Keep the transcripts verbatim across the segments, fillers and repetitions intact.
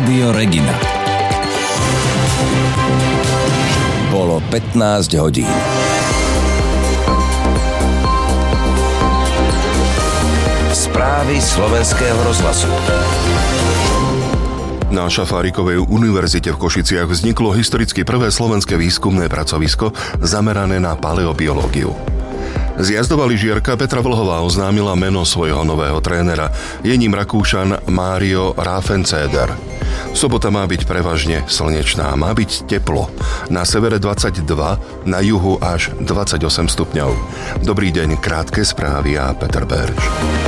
Rádio Regina. Bolo pätnásť hodín. Správy slovenského rozhlasu. Na Šafárikovej univerzite v Košiciach vzniklo historicky prvé slovenské výskumné pracovisko zamerané na paleobiológiu. Zjazdová lyžiarka Petra Vlhová oznámila meno svojho nového trénera. Je ním Rakúšan Mário Rafenseder. Sobota má byť prevažne slnečná, má byť teplo. Na severe dvadsaťdva, na juhu až dvadsaťosem stupňov. Dobrý deň, krátke správy a Peter Berž.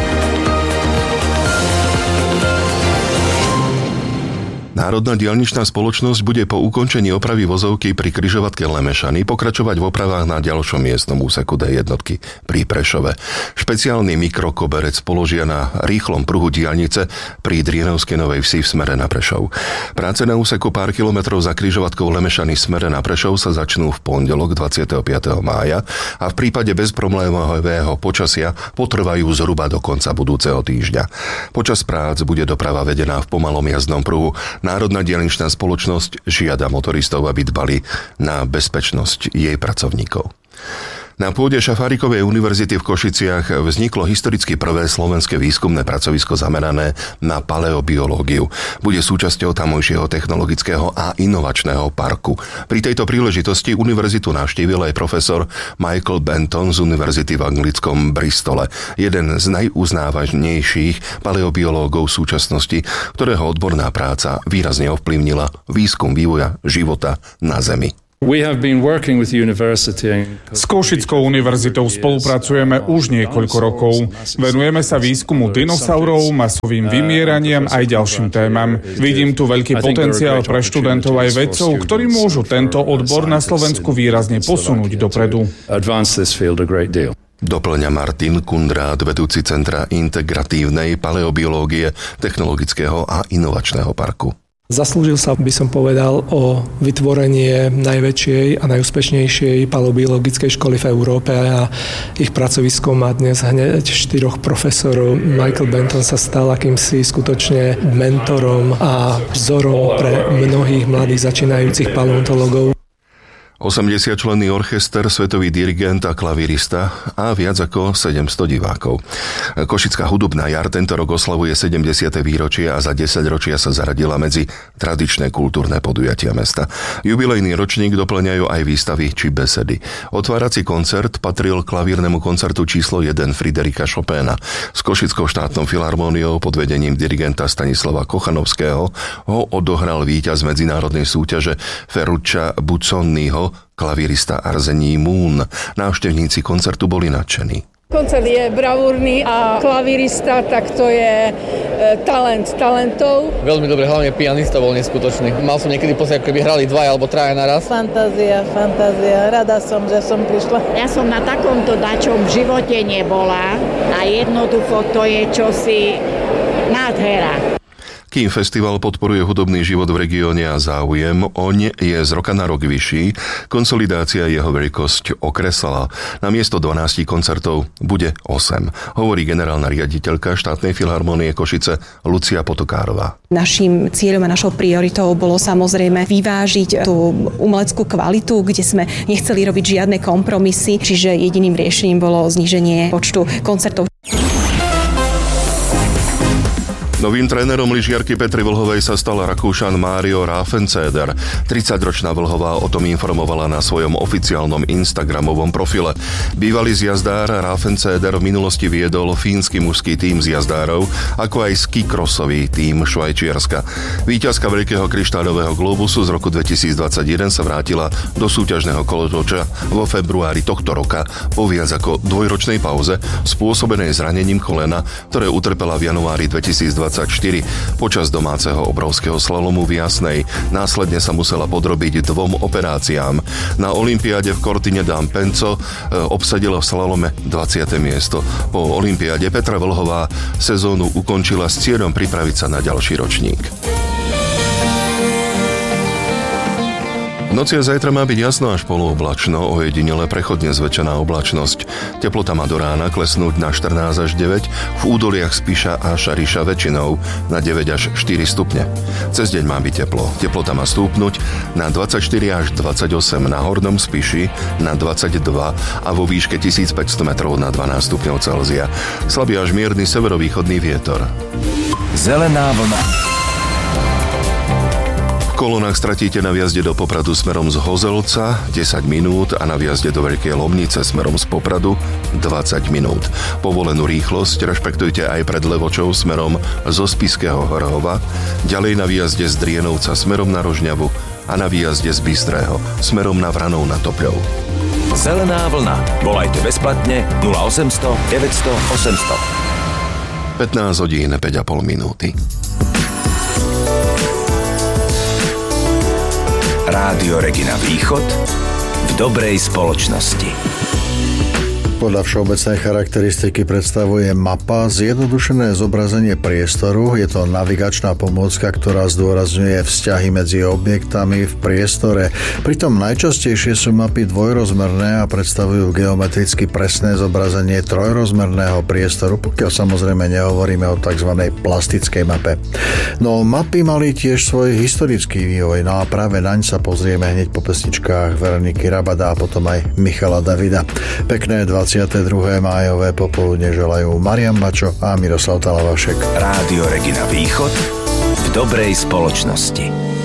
Národná diaľničná spoločnosť bude po ukončení opravy vozovky pri križovatke Lemešany pokračovať v opravách na ďalšom miestnom úseku dé jedna pri Prešove. Špeciálny mikrokoberec položia na rýchlom pruhu diaľnice pri Drienovskej Novej Vsi v smere na Prešov. Práce na úseku pár kilometrov za križovatkou Lemešany v smere na Prešov sa začnú v pondelok dvadsiateho piateho mája a v prípade bezproblémového počasia potrvajú zhruba do konca budúceho týždňa. Počas prác bude doprava vedená v pomalom jazdnom pruhu. Národná diaľničná spoločnosť žiada motoristov, aby dbali na bezpečnosť jej pracovníkov. Na pôde Šafárikovej univerzity v Košiciach vzniklo historicky prvé slovenské výskumné pracovisko zamerané na paleobiológiu. Bude súčasťou tamojšieho technologického a inovačného parku. Pri tejto príležitosti univerzitu navštívil aj profesor Michael Benton z univerzity v anglickom Bristole, jeden z najuznávanejších paleobiológov súčasnosti, ktorého odborná práca výrazne ovplyvnila výskum vývoja života na Zemi. S Košickou univerzitou spolupracujeme už niekoľko rokov. Venujeme sa výskumu dinosaurov, masovým vymieraniam aj ďalším témam. Vidím tu veľký potenciál pre študentov aj vedcov, ktorí môžu tento odbor na Slovensku výrazne posunúť dopredu. Doplňa Martin Kundrát, vedúci Centra integratívnej paleobiológie, technologického a inovačného parku. Zaslúžil sa, by som povedal, o vytvorenie najväčšej a najúspešnejšej paleobiologickej školy v Európe a ich pracovisko má dnes hneď štyroch profesorov. Michael Benton sa stal akýmsi skutočne mentorom a vzorom pre mnohých mladých začínajúcich paleontologov. osemdesiatčlenný orchester, svetový dirigent a klavirista a viac ako sedemsto divákov. Košická hudobná jar tento rok oslavuje sedemdesiate výročie a za desaťročia sa zaradila medzi tradičné kultúrne podujatia mesta. Jubilejný ročník doplňajú aj výstavy či besedy. Otvárací koncert patril klavírnemu koncertu číslo jeden Friderika Chopina. S Košickou štátnou filharmóniou pod vedením dirigenta Stanislava Kochanovského ho odohral víťaz medzinárodnej súťaže Ferruccia Busoniho, klavírista Arsení Moon. Návštevníci koncertu boli nadšení. Koncert je bravúrny a klavírista, tak to je e, talent talentov. Veľmi dobre, hlavne pianista bol neskutočný. Mal som niekedy pocit, ako keby hrali dvaja alebo traja naraz. Fantázia, fantázia. Rada som, že som prišla. Ja som na takomto dačom v živote nebola a jednoducho to je čosi nádhera. Kým festival podporuje hudobný život v regióne a záujem oň je z roka na rok vyšší, konsolidácia jeho veľkosť okresala. Namiesto dvanástich koncertov bude osem, hovorí generálna riaditeľka štátnej filharmónie Košice Lucia Potokárová. Naším cieľom a našou prioritou bolo samozrejme vyvážiť tú umeleckú kvalitu, kde sme nechceli robiť žiadne kompromisy, čiže jediným riešením bolo zníženie počtu koncertov. Novým trénerom lyžiarky Petry Vlhovej sa stal Rakúšan Mário Rafenseder. tridsaťročná Vlhová o tom informovala na svojom oficiálnom instagramovom profile. Bývalý zjazdár Rafenseder v minulosti viedol fínsky mužský tím zjazdárov, ako aj ski-crossový tím Švajčiarska. Víťazka Veľkého kryštáľového globusu z roku dvetisícdvadsaťjeden sa vrátila do súťažného kolotoča vo februári tohto roka po viac ako dvojročnej pauze spôsobenej zranením kolena, ktoré utrpela v januári dvetisícdvadsaťštyri počas domáceho obrovského slalomu v Jasnej. Následne sa musela podrobiť dvom operáciám. Na olympiáde v Cortina d'Ampezzo obsadila v slalome dvadsiate miesto. Po olympiáde Petra Vlhová sezónu ukončila s cieľom pripraviť sa na ďalší ročník. V noci a zajtra má byť jasno až polooblačno, ojedinele prechodne zväčšená oblačnosť. Teplota má do rána klesnúť na štrnásť až deväť, v údoliach Spiša a Šariša väčšinou na deväť až štyri stupne. Cez deň má byť teplo. Teplota má stúpnuť na dvadsaťštyri až dvadsaťosem na hornom Spiši, na dvadsaťdva a vo výške tisícpäťsto metrov na dvanásť stupňov Celzia. Slabý až mierny severovýchodný vietor. Zelená vlna. V kolónach stratíte na vjazde do Popradu smerom z Hozelca desať minút a na vjazde do Veľkej Lomnice smerom z Popradu dvadsať minút. Povolenú rýchlosť rešpektujte aj pred Levočou smerom zo Spišského Hrhova, ďalej na výjazde z Drienovca smerom na Rožňavu a na výjazde z Bystrého smerom na Vranov nad Topľou. Zelená vlna. Volajte bezplatne nula osemsto deväťsto osemsto. pätnásť hodín päť a pol minúty. Rádio Regina Východ v dobrej spoločnosti. Podľa všeobecnej charakteristiky predstavuje mapa zjednodušené zobrazenie priestoru. Je to navigačná pomôcka, ktorá zdôrazňuje vzťahy medzi objektami v priestore. Pritom najčastejšie sú mapy dvojrozmerné a predstavujú geometricky presné zobrazenie trojrozmerného priestoru, pokiaľ samozrejme nehovoríme o tzv. Plastickej mape. No mapy mali tiež svoj historický vývoj, no a práve naň sa pozrieme hneď po pesničkách Veroniky Rabada a potom aj Michala Davida. Pekné dvadsiate druhé májové popoludne želajú Marian Mačo a Miroslav Talavašek. Rádio Regina Východ v dobrej spoločnosti.